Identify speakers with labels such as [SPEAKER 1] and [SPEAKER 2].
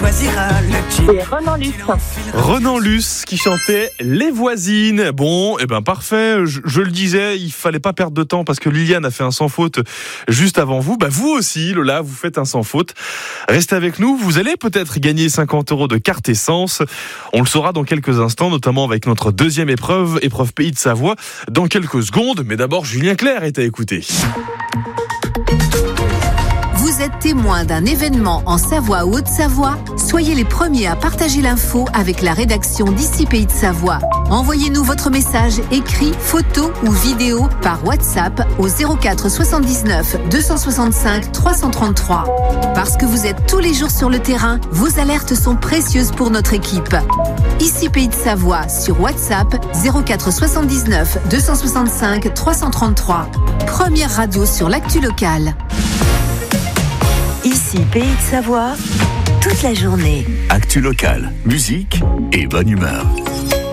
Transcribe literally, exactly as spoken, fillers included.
[SPEAKER 1] choisira le jean.
[SPEAKER 2] C'est Renan Luce.
[SPEAKER 3] Renan Luce qui chantait Les Voisines. Bon, et eh ben parfait, je, je le disais, il fallait pas perdre de temps parce que Liliane a fait un sans faute juste avant vous. Bah vous aussi, Lola, vous faites un sans faute. Restez avec nous, vous allez peut-être gagner cinquante euros de carte essence. On le saura dans quelques instants, notamment avec notre deuxième épreuve, épreuve Pays de Savoie, dans quelques secondes. Mais d'abord, Julien Clerc est à écouter.
[SPEAKER 4] Vous êtes témoin d'un événement en Savoie ou Haute-Savoie? Soyez les premiers à partager l'info avec la rédaction d'Ici Pays de Savoie. Envoyez-nous votre message écrit, photo ou vidéo par WhatsApp au zéro quatre soixante-dix-neuf deux cent soixante-cinq trois cent trente-trois. Parce que vous êtes tous les jours sur le terrain, vos alertes sont précieuses pour notre équipe. Ici Pays de Savoie sur WhatsApp zéro quatre soixante-dix-neuf deux cent soixante-cinq trois cent trente-trois. Première radio sur l'actu locale.
[SPEAKER 5] Ici Pays de Savoie, toute la journée.
[SPEAKER 6] Actu locale, musique et bonne humeur.